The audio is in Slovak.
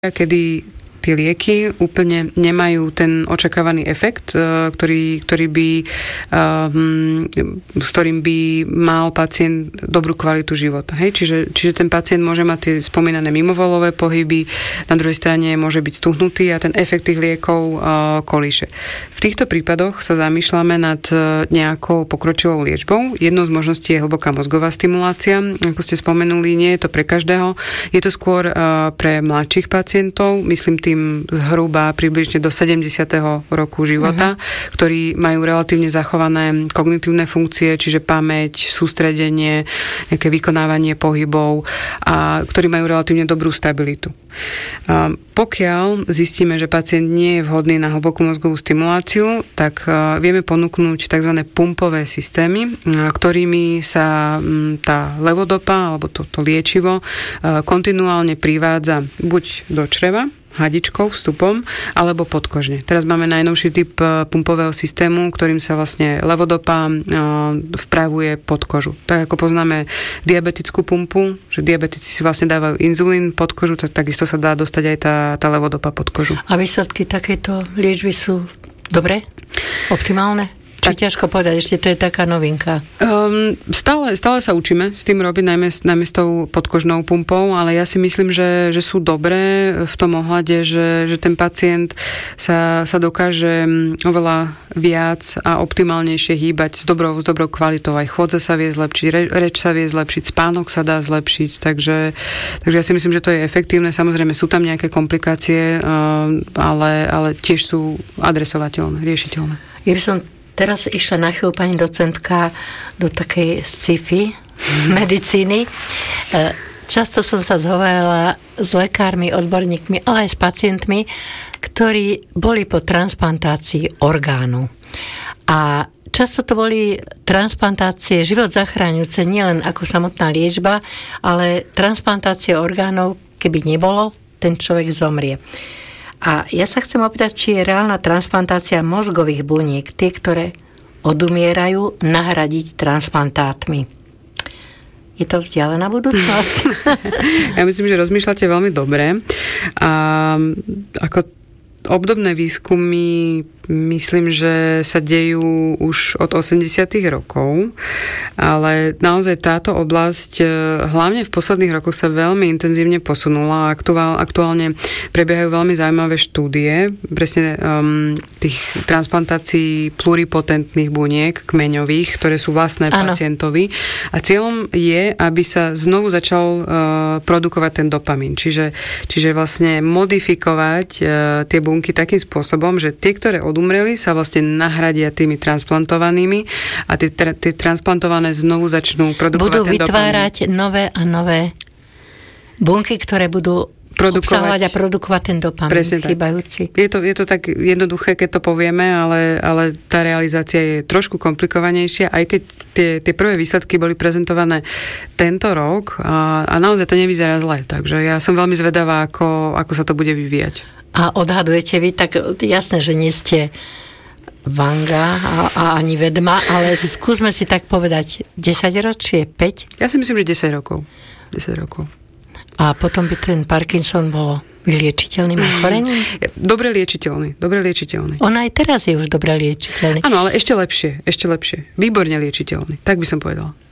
kedy tie lieky úplne nemajú ten očakávaný efekt, s ktorým by mal pacient dobrú kvalitu života. Hej? Čiže ten pacient môže mať tie spomínané mimovolové pohyby, na druhej strane môže byť stuhnutý a ten efekt tých liekov kolíše. V týchto prípadoch sa zamýšľame nad nejakou pokročilou liečbou. Jednou z možností je hlboká mozgová stimulácia. Ako ste spomenuli, nie je to pre každého. Je to skôr pre mladších pacientov, myslím tým zhruba približne do 70. roku života, ktorí majú relatívne zachované kognitívne funkcie, čiže pamäť, sústredenie, nejaké vykonávanie pohybov a ktorí majú relatívne dobrú stabilitu. Pokiaľ zistíme, že pacient nie je vhodný na hlbokú mozgovú stimuláciu, tak vieme ponúknuť tzv. Pumpové systémy, ktorými sa tá levodopa alebo to liečivo kontinuálne privádza buď do čreva, hadičkou, vstupom, alebo podkožne. Teraz máme najnovší typ pumpového systému, ktorým sa vlastne levodopa vpravuje pod kožu. Tak ako poznáme diabetickú pumpu, že diabetici si vlastne dávajú inzulín pod kožu, tak takisto sa dá dostať aj tá levodopa pod kožu. A výsledky takéto liečby sú dobré? Optimálne? Či ťažko povedať, ešte to je taká novinka. Stále sa učíme s tým robiť, najmä s tou podkožnou pumpou, ale ja si myslím, že sú dobré v tom ohľade, že ten pacient sa dokáže oveľa viac a optimálnejšie hýbať s dobrou kvalitou. Aj chôdza sa vie zlepšiť, reč sa vie zlepšiť, spánok sa dá zlepšiť, takže ja si myslím, že to je efektívne. Samozrejme sú tam nejaké komplikácie, ale tiež sú adresovateľné, riešiteľné. Ja by som teraz išla na chvíľu, pani docentka, do takej sci-fi medicíny. Často som sa zhovorila s lekármi, odborníkmi, ale aj s pacientmi, ktorí boli po transplantácii orgánu. A často to boli transplantácie život zachráňujúce, nielen ako samotná liečba, ale transplantácie orgánov, keby nebolo, ten človek zomrie. A ja sa chcem opýtať, či je reálna transplantácia mozgových buniek, tie, ktoré odumierajú, nahradiť transplantátmi. Je to vzdialená budúcnosť? Ja myslím, že rozmýšľate veľmi dobre. A ako obdobné výskumy myslím, že sa dejú už od 80. rokov, ale naozaj táto oblasť hlavne v posledných rokoch sa veľmi intenzívne posunula a aktuálne prebiehajú veľmi zaujímavé štúdie presne tých transplantácií pluripotentných buniek kmeňových, ktoré sú vlastné pacientovi a cieľom je, aby sa znovu začal produkovať ten dopamín, čiže vlastne modifikovať tie bunky takým spôsobom, že tie, ktoré odumreli, sa vlastne nahradia tými transplantovanými a tie transplantované znovu začnú produkovať ten dopamín. Budú vytvárať nové a nové bunky, ktoré budú obsahovať a produkovať ten dopamín chýbajúci. Je to tak jednoduché, keď to povieme, ale tá realizácia je trošku komplikovanejšia, aj keď tie prvé výsledky boli prezentované tento rok a naozaj to nevyzerá zle. Takže ja som veľmi zvedavá, ako sa to bude vyvíjať. A odhadujete vy, tak jasné, že nie ste Vanga a ani vedma, ale skúsme si tak povedať 10 ročie, 5? Ja si myslím, že 10 rokov. 10 rokov. A potom by ten Parkinson bolo vyliečiteľným ochorením? Dobre liečiteľný. On aj teraz je už dobre liečiteľný. Áno, ale ešte lepšie. Výborne liečiteľný, tak by som povedala.